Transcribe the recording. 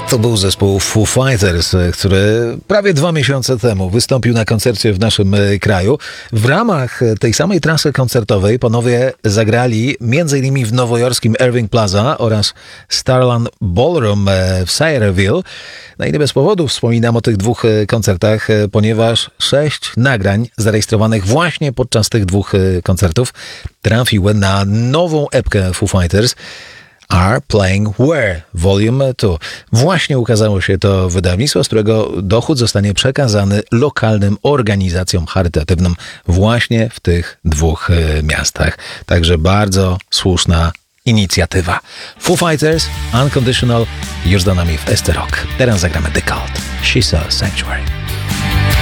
To był zespół Foo Fighters, który prawie 2 miesiące temu wystąpił na koncercie w naszym kraju. W ramach tej samej trasy koncertowej panowie zagrali m.in. w nowojorskim Irving Plaza oraz Starland Ballroom w Sayreville. No i nie bez powodu wspominam o tych dwóch koncertach, ponieważ 6 nagrań zarejestrowanych właśnie podczas tych dwóch koncertów trafiły na nową epkę Foo Fighters. Are Playing Where Volume 2. Właśnie ukazało się to wydawnictwo, z którego dochód zostanie przekazany lokalnym organizacjom charytatywnym właśnie w tych dwóch miastach. Także bardzo słuszna inicjatywa. Foo Fighters, Unconditional, już za nami w ST Rock. Teraz zagramy The Cult, She Saw Sanctuary.